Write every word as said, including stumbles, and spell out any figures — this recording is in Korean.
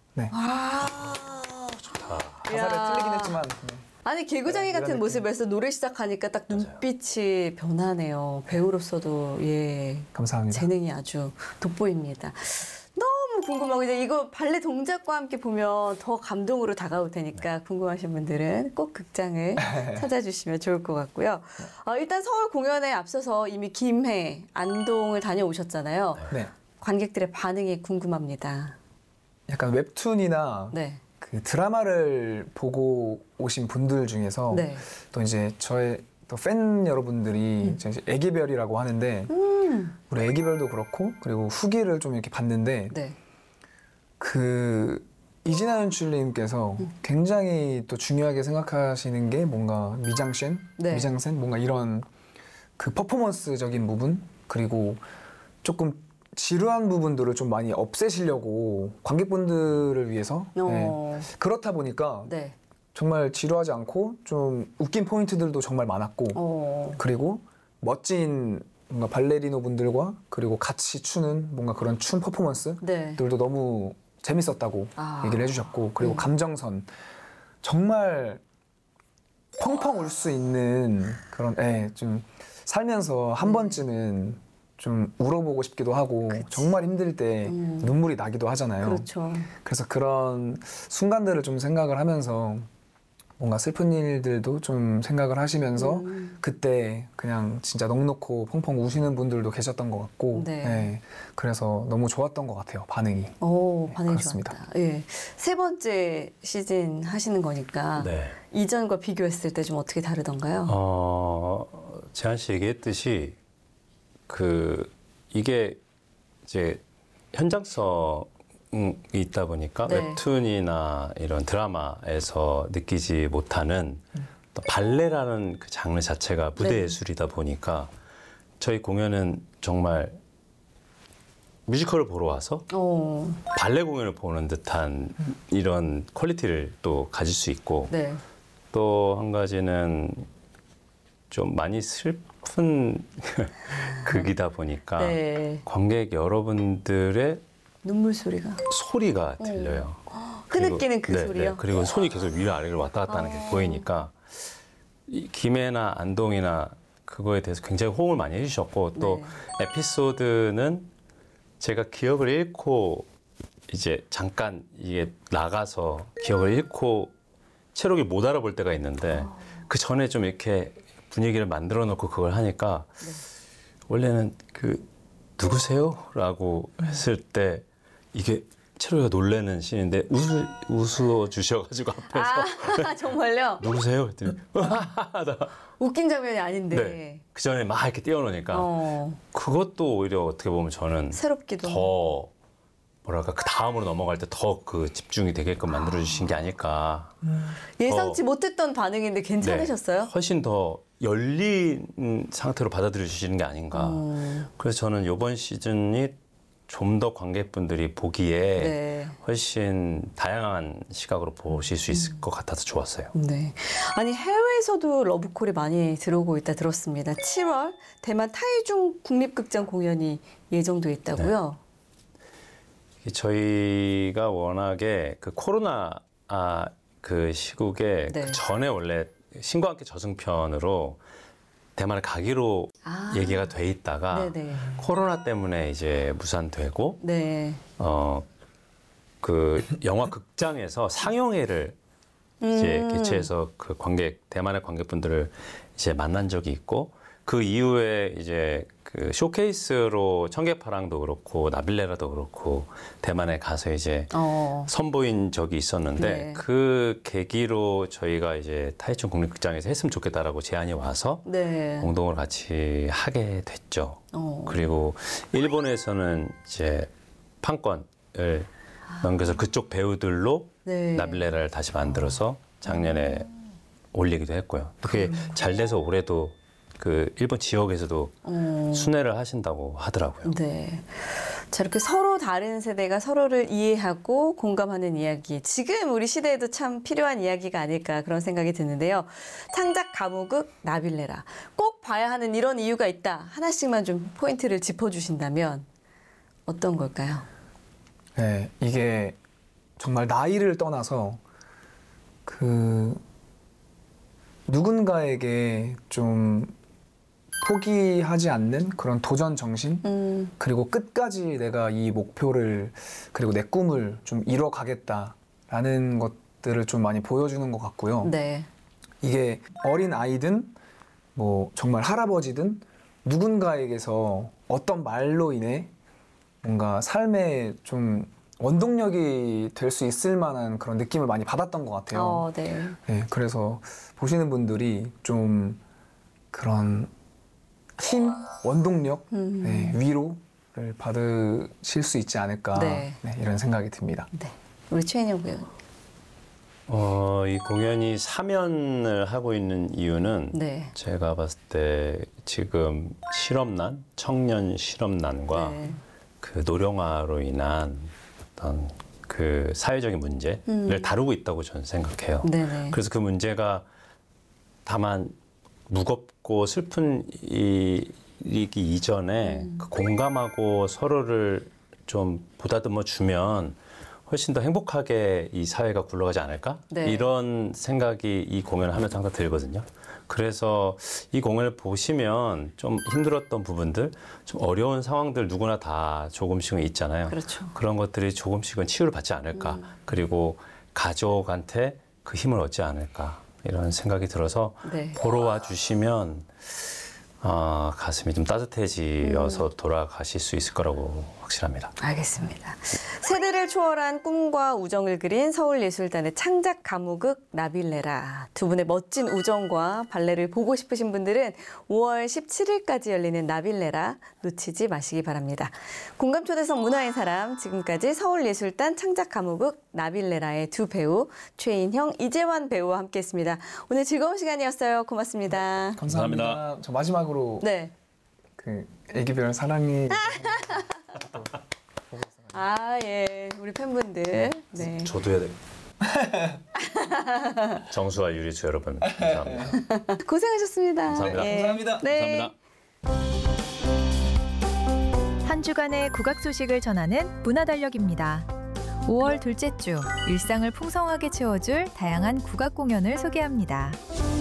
네. 아, 좋다. 가사를 야. 틀리긴 했지만 네. 아니 개구장이 네, 같은 이런 모습에서 노래 시작하니까 딱 눈빛이 변하네요. 배우로서도 예 감사합니다. 재능이 아주 돋보입니다. 너무 궁금하고 이제 이거 발레 동작과 함께 보면 더 감동으로 다가올 테니까 궁금하신 분들은 꼭 극장을 찾아주시면 좋을 것 같고요. 어, 일단 서울 공연에 앞서서 이미 김해, 안동을 다녀오셨잖아요. 네. 관객들의 반응이 궁금합니다. 약간 웹툰이나 네. 그 드라마를 보고 오신 분들 중에서 네. 또 이제 저의 또 팬 여러분들이 이제 애기별이라고 하는데 음. 우리 애기별도 그렇고 그리고 후기를 좀 이렇게 봤는데 네. 그 이진아 연출님께서 굉장히 또 중요하게 생각하시는 게 뭔가 미장센, 네. 미장센 뭔가 이런 그 퍼포먼스적인 부분 그리고 조금 지루한 부분들을 좀 많이 없애시려고 관객분들을 위해서 어. 네. 그렇다 보니까 네. 정말 지루하지 않고 좀 웃긴 포인트들도 정말 많았고 어. 그리고 멋진 뭔가 발레리노 분들과 그리고 같이 추는 뭔가 그런 춤 퍼포먼스들도 네. 너무 재밌었다고 아. 얘기를 해주셨고 그리고 네. 감정선 정말 펑펑 울 수 있는 그런 예, 좀 살면서 한 네. 번쯤은 좀 울어보고 싶기도 하고 정말 힘들 때 음. 눈물이 나기도 하잖아요. 그렇죠. 그래서 그런 순간들을 좀 생각을 하면서 뭔가 슬픈 일들도 좀 생각을 하시면서 음. 그때 그냥 진짜 넋놓고 펑펑 우시는 분들도 계셨던 것 같고 네. 예, 그래서 너무 좋았던 것 같아요. 반응이. 오, 네, 반응이 그렇습니다. 좋았다. 예. 세 번째 시즌 하시는 거니까 네. 이전과 비교했을 때 좀 어떻게 다르던가요? 어, 재한 씨 얘기했듯이 그 이게 이제 현장성이 있다 보니까 네. 웹툰이나 이런 드라마에서 느끼지 못하는 또 발레라는 그 장르 자체가 무대 네. 예술이다 보니까 저희 공연은 정말 뮤지컬을 보러 와서 어, 발레 공연을 보는 듯한 이런 퀄리티를 또 가질 수 있고 네. 또 한 가지는 좀 많이 슬픈 극이다 보니까 네. 관객 여러분들의 눈물 소리가. 소리가 들려요. 흐느끼는 그 네, 소리요? 네. 그리고 손이 계속 위로 아래로 왔다 갔다 하는 게 아. 보이니까 이 김해나 안동이나 그거에 대해서 굉장히 호응을 많이 해주셨고 또 네. 에피소드는 제가 기억을 잃고 이제 잠깐 이게 나가서 기억을 잃고 체력이 못 알아볼 때가 있는데 아. 그 전에 좀 이렇게 분위기를 만들어 놓고 그걸 하니까 네. 원래는 그 누구세요? 라고 했을 때 이게 체로이가 놀라는 씬인데 웃을, 웃어 주셔가지고 앞에서 아, 정말요? 누구세요? 그랬더니 웃긴 장면이 아닌데. 네. 그 전에 막 이렇게 띄워놓으니까 어, 그것도 오히려 어떻게 보면 저는 새롭기도. 더 뭐랄까 그 다음으로 넘어갈 때 더 그 집중이 되게끔 만들어 주신 게 아닐까. 예상치 더- 못했던 반응인데 괜찮으셨어요? 네, 훨씬 더 열린 상태로 받아들여 주시는 게 아닌가. 음. 그래서 저는 이번 시즌이 좀 더 관객분들이 보기에 네. 훨씬 다양한 시각으로 보실 수 있을 것 같아서 좋았어요. 네. 아니 해외에서도 러브콜이 많이 들어오고 있다 들었습니다. 칠월 대만 타이중 국립극장 공연이 예정돼 있다고요? 저희가 워낙에 그 코로나 아, 그 시국에 네. 그 전에 원래 신과 함께 저승편으로 대만을 가기로 아. 얘기가 돼 있다가 네네. 코로나 때문에 이제 무산되고 네. 어 그 영화 극장에서 상영회를 이제 음. 개최해서 그 관객 대만의 관객분들을 이제 만난 적이 있고 그 이후에 이제 그 쇼케이스로 청계파랑도 그렇고 나빌레라도 그렇고 대만에 가서 이제 어. 선보인 적이 있었는데 네. 그 계기로 저희가 이제 타이춘 국립극장에서 했으면 좋겠다라고 제안이 와서 네. 공동으로 같이 하게 됐죠. 어. 그리고 일본에서는 이제 판권을 넘겨서 그쪽 배우들로 네. 나빌레라를 다시 만들어서 작년에 올리기도 했고요. 그게 잘 돼서 올해도 그 일본 지역에서도 어. 순회를 하신다고 하더라고요. 네. 자, 이렇게 서로 다른 세대가 서로를 이해하고 공감하는 이야기. 지금 우리 시대에도 참 필요한 이야기가 아닐까 그런 생각이 드는데요. 창작 가무극 나빌레라. 꼭 봐야 하는 이런 이유가 있다. 하나씩만 좀 포인트를 짚어주신다면 어떤 걸까요? 네, 이게 정말 나이를 떠나서 그 누군가에게 좀 포기하지 않는 그런 도전 정신 음, 그리고 끝까지 내가 이 목표를 그리고 내 꿈을 좀 이뤄가겠다라는 것들을 좀 많이 보여주는 것 같고요. 네. 이게 어린 아이든 뭐 정말 할아버지든 누군가에게서 어떤 말로 인해 뭔가 삶에 좀 원동력이 될 수 있을 만한 그런 느낌을 많이 받았던 것 같아요. 어, 네. 네, 그래서 보시는 분들이 좀 그런 힘, 원동력, 음. 네, 위로를 받으실 수 있지 않을까 네. 네, 이런 생각이 듭니다. 네. 우리 최인영 배우. 어, 이 공연이 사면을 하고 있는 이유는 네. 제가 봤을 때 지금 실업난, 청년 실업난과 네. 그 노령화로 인한 어떤 그 사회적인 문제를 음. 다루고 있다고 저는 생각해요. 네네. 그래서 그 문제가 다만 무겁고 슬픈 이- 일이기 이전에 음. 그 공감하고 서로를 좀 보다듬어 주면 훨씬 더 행복하게 이 사회가 굴러가지 않을까? 네. 이런 생각이 이 공연을 하면서 항상 들거든요. 그래서 이 공연을 보시면 좀 힘들었던 부분들, 좀 어려운 상황들 누구나 다 조금씩은 있잖아요. 그렇죠. 그런 것들이 조금씩은 치유를 받지 않을까. 그리고 가족한테 그 힘을 얻지 않을까. 이런 생각이 들어서 네. 보러 와 주시면 아, 가슴이 좀 따뜻해지어서 돌아가실 수 있을 거라고 확실합니다. 알겠습니다. 세대를 초월한 꿈과 우정을 그린 서울예술단의 창작 가무극 나빌레라. 두 분의 멋진 우정과 발레를 보고 싶으신 분들은 오월 십칠일까지 열리는 나빌레라 놓치지 마시기 바랍니다. 공감 초대석 문화의 사람, 지금까지 서울예술단 창작 가무극 나빌레라의 두 배우 최인형, 이재환 배우와 함께했습니다. 오늘 즐거운 시간이었어요. 고맙습니다. 감사합니다. 감사합니다. 저 마지막으로 네. 그 애기별 사랑해 아, 예. 우리 팬분들. 네. 저도 해야 돼. 정수와 유리수 여러분 감사합니다. 고생하셨습니다. 감사합니다. 예. 감사합니다. 네. 감사합니다. 한 주간의 국악 소식을 전하는 문화달력입니다. 오월 둘째 주, 일상을 풍성하게 채워줄 다양한 국악 공연을 소개합니다.